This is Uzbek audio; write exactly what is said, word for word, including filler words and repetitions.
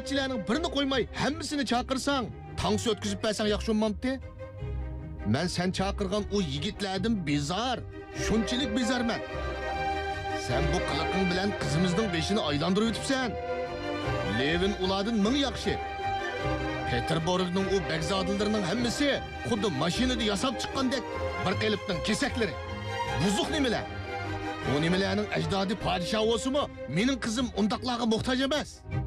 xizmatchilarning birini qo'ymay hammasini chaqirsang, tangsi o'tkazib bersang yaxshi bo'lmamdi? Men sen chaqirgan o yigitlardan bezar, shunchalik bezarman. Sen bu qiliqing bilan qizimizning beshini aylantirib o'tibsan. Levin ulardan ming yaxshi. Peterburgning o begzodilarining hammasi xuddi mashinada yasab chiqqandek bir qilibning kesaklari. Buzuq nimalar? O nimalarning ajdodi podshoh bo'lsa-mu, mening qizim undaqlarga muhtoj emas.